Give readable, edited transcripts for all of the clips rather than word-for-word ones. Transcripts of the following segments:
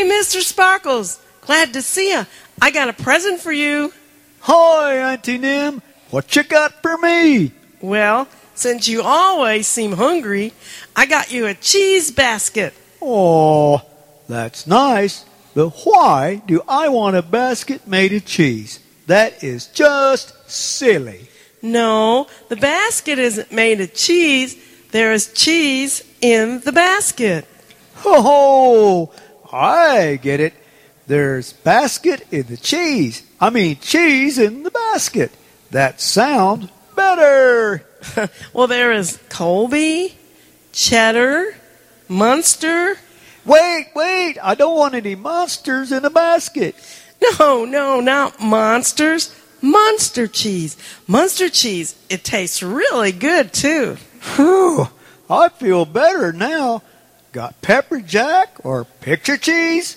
Hey, Mr. Sparkles. Glad to see you. I got a present for you. Hi, Auntie Nim. What you got for me? Well, since you always seem hungry, I got you a cheese basket. Oh, that's nice. But why do I want a basket made of cheese? That is just silly. No, the basket isn't made of cheese. There is cheese in the basket. Oh, I get it. There's basket in the cheese. I mean cheese in the basket. That sounds better. Well, there is Colby, cheddar, Munster. Wait. I don't want any monsters in a basket. No, not monsters. Munster cheese. Munster cheese. It tastes really good, too. Whew, I feel better now. Got pepper jack or picture cheese?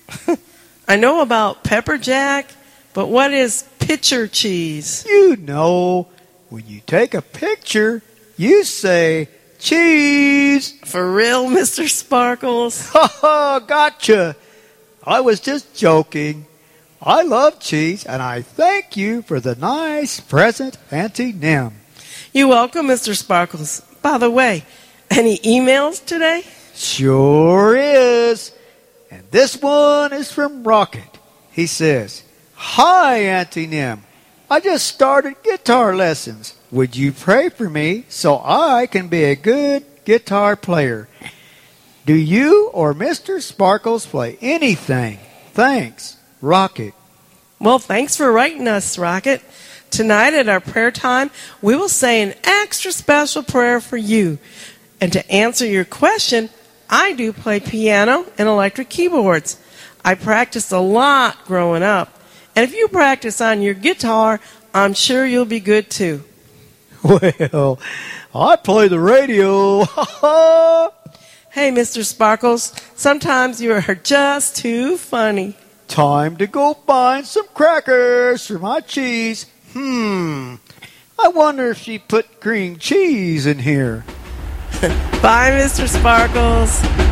I know about pepper jack, but what is picture cheese? You know, when you take a picture, you say cheese. For real, Mr. Sparkles? Ha ha, gotcha. I was just joking. I love cheese, and I thank you for the nice present, Auntie Nim. You're welcome, Mr. Sparkles. By the way, any emails today? Sure is. And this one is from Rocket. He says, Hi, Auntie Nim. I just started guitar lessons. Would you pray for me so I can be a good guitar player? Do you or Mr. Sparkles play anything? Thanks, Rocket. Well, thanks for writing us, Rocket. Tonight at our prayer time, we will say an extra special prayer for you. And to answer your question, I do play piano and electric keyboards. I practiced a lot growing up. And if you practice on your guitar, I'm sure you'll be good too. Well, I play the radio. Hey, Mr. Sparkles, sometimes you are just too funny. Time to go find some crackers for my cheese. I wonder if she put cream cheese in here. Bye, Mr. Sparkles.